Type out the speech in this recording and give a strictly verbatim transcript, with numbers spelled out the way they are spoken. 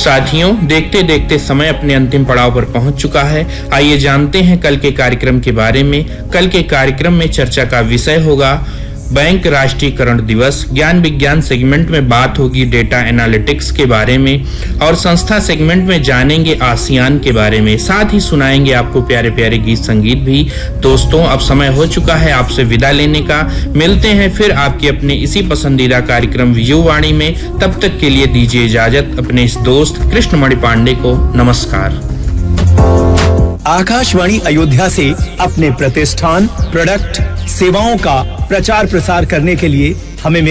साथियों, देखते देखते समय अपने अंतिम पड़ाव पर पहुंच चुका है। आइए जानते हैं कल के कार्यक्रम के बारे में। कल के कार्यक्रम में चर्चा का विषय होगा बैंक राष्ट्रीयकरण दिवस। ज्ञान विज्ञान सेगमेंट में बात होगी डेटा एनालिटिक्स के बारे में और संस्था सेगमेंट में जानेंगे आसियान के बारे में। साथ ही सुनाएंगे आपको प्यारे प्यारे गीत संगीत भी। दोस्तों, अब समय हो चुका है आपसे विदा लेने का। मिलते हैं फिर आपके अपने इसी पसंदीदा कार्यक्रम युवावाणी में। तब तक के लिए दीजिए इजाजत अपने इस दोस्त कृष्णमणि पांडे को। नमस्कार। आकाशवाणी अयोध्या से अपने प्रतिष्ठान, प्रोडक्ट, सेवाओं का प्रचार प्रसार करने के लिए हमें